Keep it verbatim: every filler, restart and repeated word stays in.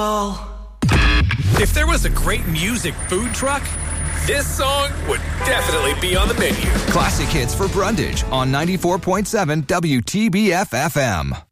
If there was a great music food truck, this song would definitely be on the menu. Classic hits for Brundage on ninety-four point seven W T B F F M.